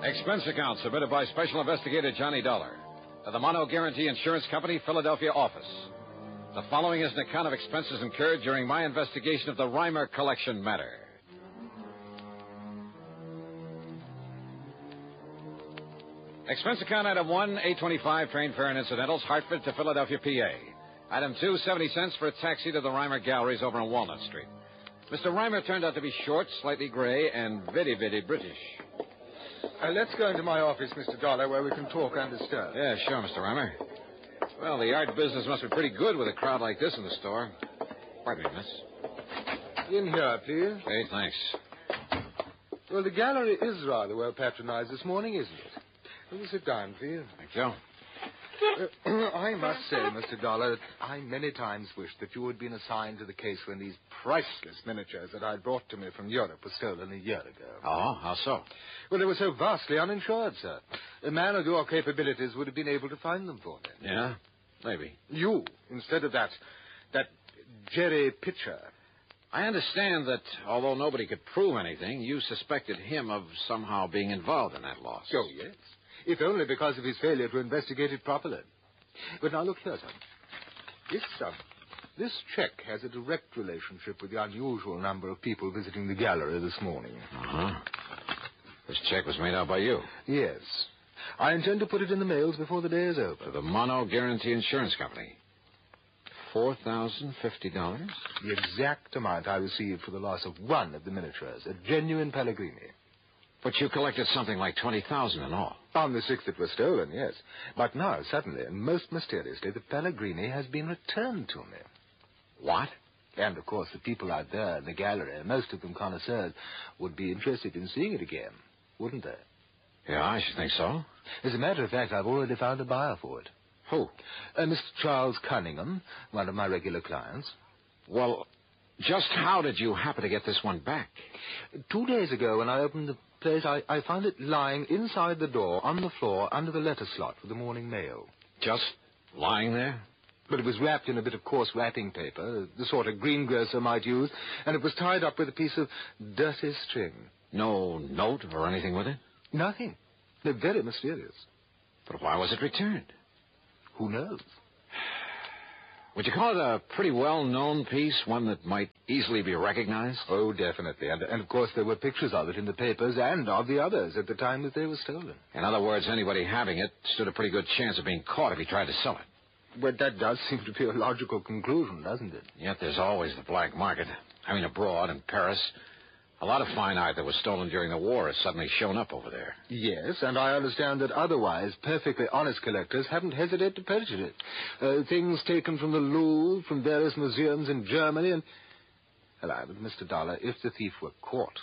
Expense account submitted by Special Investigator Johnny Dollar to the Mono Guarantee Insurance Company, Philadelphia office. The following is an account of expenses incurred during my investigation of the Reimer collection matter. Expense account item 1, $8.25 train fare and incidentals, Hartford to Philadelphia, PA. Item 2, 70 cents for a taxi to the Reimer Galleries over on Walnut Street. Mr. Reimer turned out to be short, slightly gray, and very, very British. Let's go into my office, Mr. Dollar, where we can talk undisturbed. Yeah, sure, Mr. Reimer. Well, the art business must be pretty good with a crowd like this in the store. Pardon me, miss. In here, please. Hey, thanks. Well, the gallery is rather well patronized this morning, isn't it? Will you sit down, please? Thank you. I must say, Mr. Dollar, that I many times wished that you had been assigned to the case when these priceless miniatures that I brought to me from Europe were stolen a year ago. Oh, how so? Well, they were so vastly uninsured, sir. A man of your capabilities would have been able to find them for me. Yeah, maybe. You, instead of that Jerry Pitcher. I understand that, although nobody could prove anything, you suspected him of somehow being involved in that loss. Oh, yes. If only because of his failure to investigate it properly. But now look here, son. This check has a direct relationship with the unusual number of people visiting the gallery this morning. Uh-huh. This check was made out by you? Yes. I intend to put it in the mails before the day is over. To the Mono Guarantee Insurance Company. $4,050? The exact amount I received for the loss of one of the miniatures, a genuine Pellegrini. But you collected something like $20,000 in all. On the 6th it was stolen, yes. But now, suddenly, and most mysteriously, the Pellegrini has been returned to me. What? And, of course, the people out there in the gallery, most of them connoisseurs, would be interested in seeing it again, wouldn't they? Yeah, I should think so. As a matter of fact, I've already found a buyer for it. Who? Mr. Charles Cunningham, one of my regular clients. Well, just how did you happen to get this one back? 2 days ago, when I opened the place, I found it lying inside the door, on the floor, under the letter slot for the morning mail. Just lying there? But it was wrapped in a bit of coarse wrapping paper, the sort a greengrocer might use, and it was tied up with a piece of dirty string. No note or anything with it? Nothing. They're very mysterious. But why was it returned? Who knows? Would you call it a pretty well-known piece, one that might easily be recognized? Oh, definitely. And of course, there were pictures of it in the papers and of the others at the time that they were stolen. In other words, anybody having it stood a pretty good chance of being caught if he tried to sell it. But that does seem to be a logical conclusion, doesn't it? Yet there's always the black market. I mean, abroad, in Paris. A lot of fine art that was stolen during the war has suddenly shown up over there. Yes, and I understand that otherwise perfectly honest collectors haven't hesitated to purchase it. Things taken from the Louvre, from various museums in Germany, and... Hello, but Mr. Dollar, if the thief were caught,